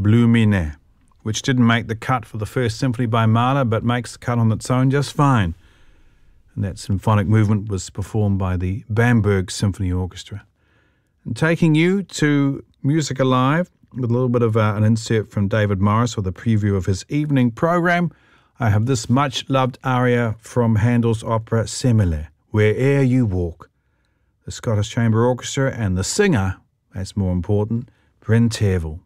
Blumine, which didn't make the cut for the first symphony by Mahler, but makes the cut on its own just fine. And that symphonic movement was performed by the Bamberg Symphony Orchestra. And taking you to Music Alive, with a little bit of an insert from David Morris with a preview of his evening program, I have this much-loved aria from Handel's opera Semele, Where'er You Walk. The Scottish Chamber Orchestra and the singer, that's more important, Bryn Terfel.